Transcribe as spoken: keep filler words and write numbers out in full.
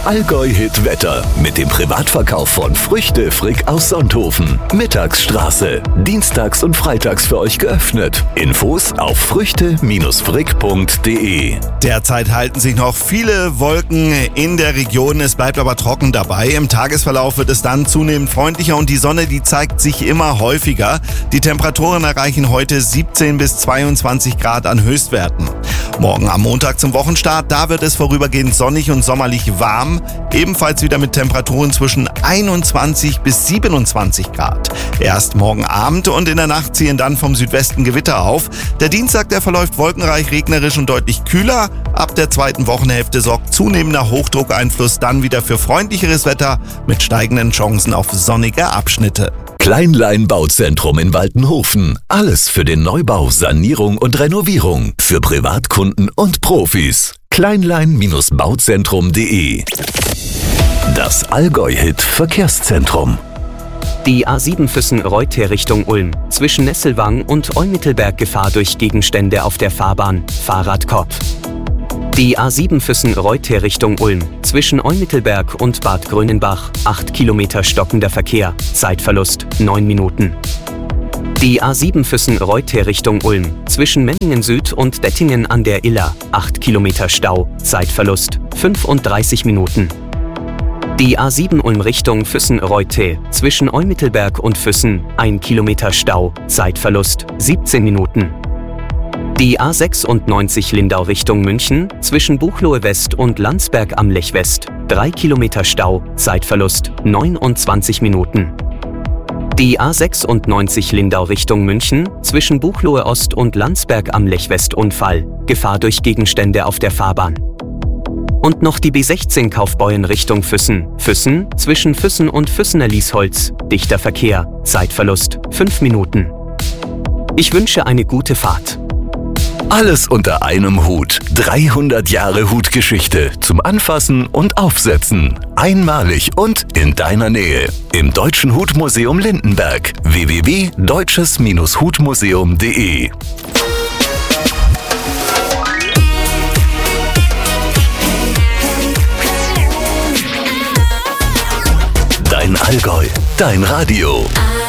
Allgäu-Hit Wetter mit dem Privatverkauf von Früchte Frick aus Sonthofen. Mittagsstraße. Dienstags und freitags für euch geöffnet. Infos auf früchte frick punkt de. Derzeit halten sich noch viele Wolken in der Region, es bleibt aber trocken dabei. Im Tagesverlauf wird es dann zunehmend freundlicher und die Sonne, die zeigt sich immer häufiger. Die Temperaturen erreichen heute siebzehn bis zweiundzwanzig Grad an Höchstwerten. Morgen am Montag zum Wochenstart, da wird es vorübergehend sonnig und sommerlich warm. Ebenfalls wieder mit Temperaturen zwischen einundzwanzig bis siebenundzwanzig Grad. Erst morgen Abend und in der Nacht ziehen dann vom Südwesten Gewitter auf. Der Dienstag, der verläuft wolkenreich, regnerisch und deutlich kühler. Ab der zweiten Wochenhälfte sorgt zunehmender Hochdruckeinfluss dann wieder für freundlicheres Wetter mit steigenden Chancen auf sonnige Abschnitte. Kleinlein Bauzentrum in Waltenhofen. Alles für den Neubau, Sanierung und Renovierung. Für Privatkunden und Profis. Kleinlein Bauzentrum punkt de. Das Allgäu-Hit Verkehrszentrum. Die A sieben Füssen-Reute Richtung Ulm. Zwischen Nesselwang und Eumittelberg Gefahr durch Gegenstände auf der Fahrbahn. Fahrradkorb. Die A sieben Füssen-Reute Richtung Ulm. Zwischen Eumittelberg und Bad Grönenbach. acht Kilometer stockender Verkehr. Zeitverlust neun Minuten. Die A sieben Füssen-Reute Richtung Ulm. Zwischen Memmingen Süd und Dettingen an der Iller. acht Kilometer Stau. Zeitverlust fünfunddreißig Minuten. Die A sieben Ulm Richtung Füssen-Reute. Zwischen Eumittelberg und Füssen. ein Kilometer Stau. Zeitverlust siebzehn Minuten. Die A sechsundneunzig Lindau Richtung München. Zwischen Buchloe West und Landsberg am Lech West. drei Kilometer Stau. Zeitverlust neunundzwanzig Minuten. Die A sechsundneunzig Lindau Richtung München. Zwischen Buchloe Ost und Landsberg am Lech West Unfall. Gefahr durch Gegenstände auf der Fahrbahn. Und noch die B sechzehn Kaufbeuren Richtung Füssen. Füssen, zwischen Füssen und Füssener Liesholz. Dichter Verkehr. Zeitverlust fünf Minuten. Ich wünsche eine gute Fahrt. Alles unter einem Hut. dreihundert Jahre Hutgeschichte zum Anfassen und Aufsetzen. Einmalig und in deiner Nähe. Im Deutschen Hutmuseum Lindenberg. w w w punkt deutsches hutmuseum punkt de. Dein Allgäu, dein Radio.